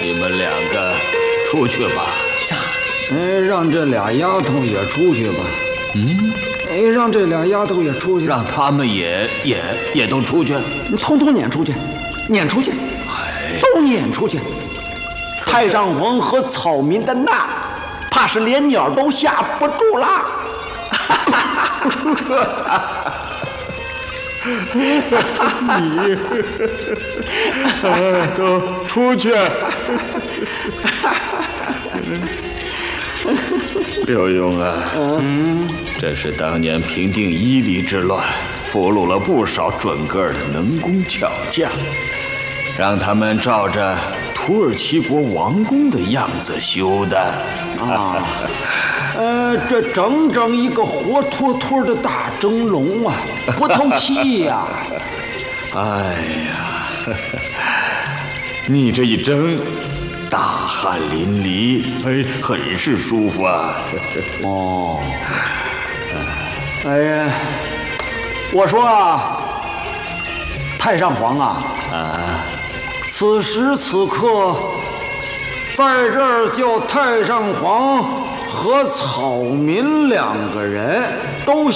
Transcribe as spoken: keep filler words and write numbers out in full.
你们两个出去吧。 这， 哎，让这俩丫头也出去吧。 嗯， 哎，让这俩丫头也出去， 让他们也也也都出去， 你通通撵出去，撵出去， 哎， 都撵出去。太上皇和草民的那，怕是连鸟都吓不住啦。 你，哎，都出去。刘墉啊，嗯，这是当年平定伊犁之乱，俘虏了不少准个儿的能工巧匠，让他们照着土耳其国王宫的样子修的啊。呃，这整整一个活脱脱的大蒸笼啊，不透气呀！ 哎呀，你这一蒸，大汗淋漓，哎，很是舒服啊。 哦，哎呀，我说啊，太上皇啊， 啊， 此时此刻，在这儿叫太上皇和草民两个人都